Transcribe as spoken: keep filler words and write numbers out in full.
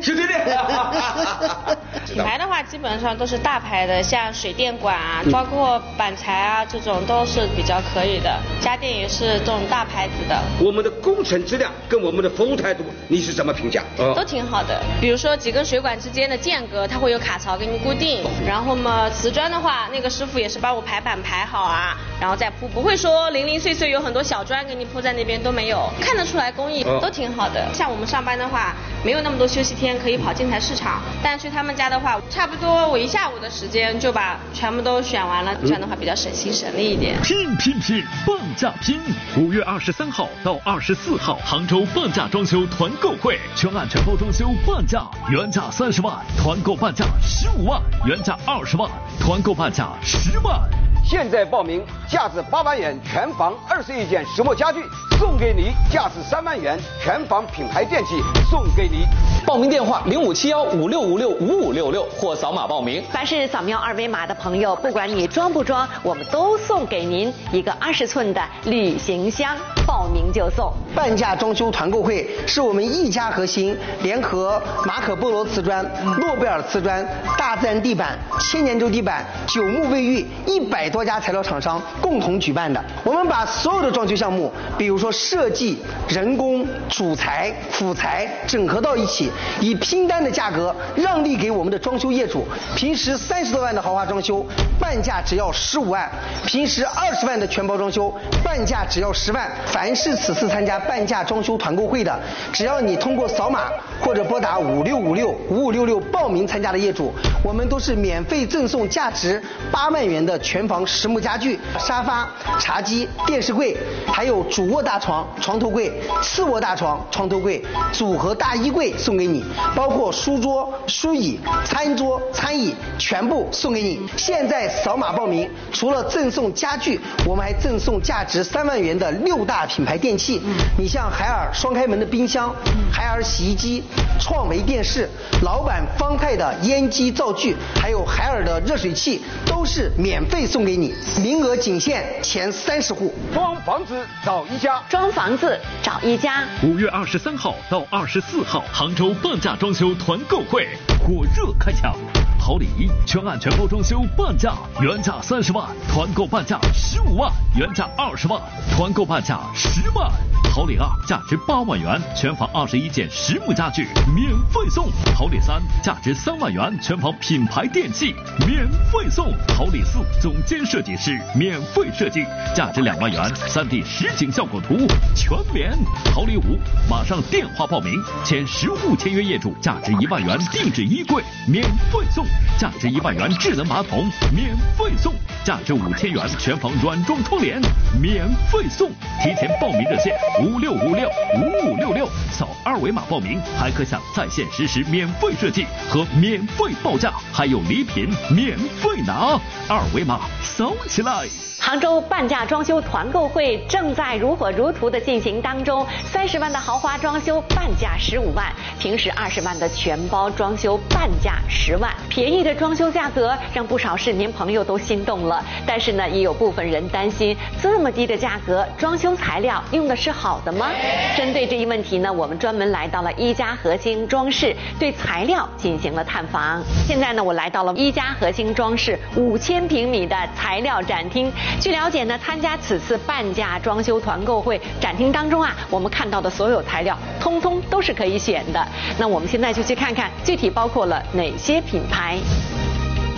是对的。 品牌的话，基本上都是大牌的，像水电管啊，包括板材啊，这种都是比较可以的。家电也是这种大牌子的。 我们的工程质量跟我们的服务态度，你是怎么评价？ 都挺好的。比如说几根水管之间的间隔，它会有卡槽给你固定。然后嘛，瓷砖的话，那个师傅也是帮我排板排好啊，然后再铺，不会说零零碎碎有很多小砖给你铺在那边都没有，看得出来工艺都挺好的。像我们上班的话，没有那么多休息天可以跑建材市场，但去他们家的话，差不多我一下午的时间就把全部都选完了，这样的话比较省心省力一点。 拼拼拼，半价拼！五月二十三号到二十四号，杭州半价装修团购会，全案全包装修半价，原价三十万，团购半价十五万，原价二十万，团购半价十万。 现在报名，价值八万元全房二十一件实木家具送给你，价值三万元全房品牌电器送给你。 报名电话零五七幺五六五六五五六六或扫码报名。 凡是扫描二维码的朋友，不管你装不装，我们都送给您一个二十寸的旅行箱，报名就送。 半价装修团购会是我们一家核心联合马可波罗瓷砖、诺贝尔瓷砖、大自然地板、千年洲地板、九牧卫浴一百多家材料厂商共同举办的。我们把所有的装修项目，比如说设计、人工、主材、辅材整合到一起，以拼单的价格让利给我们的装修业主。平时三十多万的豪华装修，半价只要十五万；平时二十万的全包装修，半价只要十万。凡是此次参加半价装修团购会的，只要你通过扫码或者拨打五六五六五五六六报名参加的业主，我们都是免费赠送价值八万元的全房实木家具、沙发、茶几、电视柜，还有主卧大床、床头柜、次卧大床、床头柜、组合大衣柜送给你，包括书桌、书椅、餐桌、餐椅全部送给你。现在扫码报名，除了赠送家具，我们还赠送价值三万元的六大品牌电器。你像海尔双开门的冰箱、海尔洗衣机、创维电视、老板方太的烟机灶具，还有海尔的热水器，都是免费送给你，名额仅限前三十户。 装房子找一家， 装房子找一家。 五月二十三号到二十四号，杭州半价装修团购会火热开抢。好礼一，全案全包装修半价，原价三十万，团购半价十五万，原价二十万，团购半价十万。好礼二，价值八万元，全房二十一件实木家具免费送。好礼三，价值三万元，全房品牌电器免费送。好礼四，总监设计师免费设计，价值两万元，三 D 实景效果图全免。好礼五，马上电话报名，前十户签约业主，价值一万元定制衣柜免费送，价值一万元智能马桶免费送，价值五千元全房软装窗帘免费送。提前报名热线五六五六五五六六，扫二维码报名，还可享在线实时免费设计和免费报价，还有礼品免费拿。二维码扫起来！ 杭州半价装修团购会正在如火如荼的进行当中，三十万的豪华装修半价十五万，平时二十万的全包装修半价十万。便宜的装修价格让不少市民朋友都心动了，但是呢，也有部分人担心，这么低的价格，装修材料用的是好的吗？针对这一问题呢，我们专门来到了一家核心装饰，对材料进行了探访。现在呢，我来到了一家核心装饰五千平米的材料展厅。据了解呢，参加此次半价装修团购会展厅当中啊，我们看到的所有材料通通都是可以选的。那我们现在就去看看具体包括了哪些品牌。